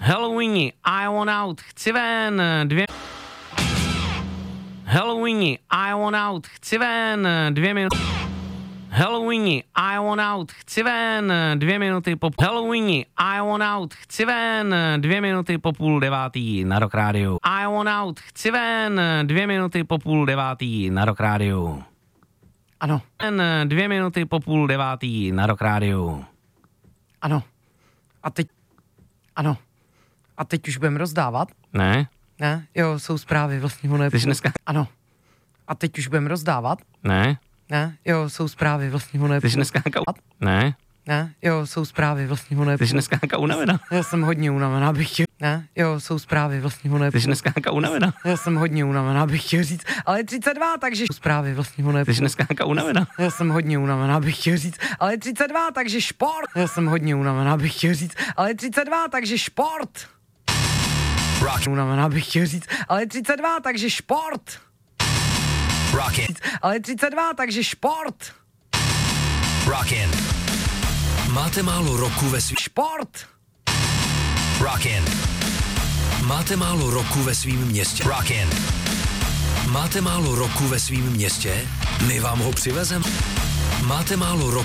Halloweeni, I want out, chci ven, 2... Halloweeni, I want out, chci ven, 2 minuty. Halloweeni, I want out, chci ven, 2 minuty po... Halloweeni, I want out, chci ven, 2 minuty po 8:30 na Rock Radio. I want out, chci ven, 2 minuty po 8:30 na Rock Radio. Ano. 2 minuty po 8:30 na Rock Radio. Ano. A teď... Ano. A teď už budeme rozdávat? Ne. Ne? Jo, jsou zprávy vlastního nebu. Dneska... Ano. A teď už budeme rozdávat? Ne. Ne? Jo, jsou zprávy vlastního nebu. Jsi dneska Ne. Ne? Jo, jsou zprávy vlastního nebu. Jsi dneska unavená? Já jsem hodně unavená, bych chtěl... Ne? Jo, jsou zprávy vlastního nebu. Jsi dneska unavená? Já jsem hodně unavená, bych chtěl říct. Ale 32, takže... Zprávy vlastního nebu. Jsi dneska unavená? Já jsem hodně unavená, bych chtěl říct. Ale 32, takže šport. Já jsem hodně unavená, bych chtěl říct. Ale 32, takže šport. Rock. Unavená, bych chtěl říct. Ale 32, takže šport. Rockin'. Ale 32, takže šport. Rockin'. Máte málo roku ve svým... Šport. Rockin'. Máte málo roku ve svým městě. Rockin'. Máte málo roku ve svým městě? My vám ho přivezem. Máte málo roku